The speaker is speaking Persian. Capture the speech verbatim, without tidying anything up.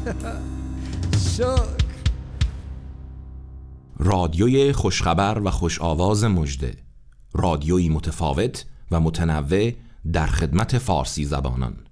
شکر. رادیوی خوشخبر و خوش آواز مژده، رادیویی متفاوت و متنوع در خدمت فارسی زبانان.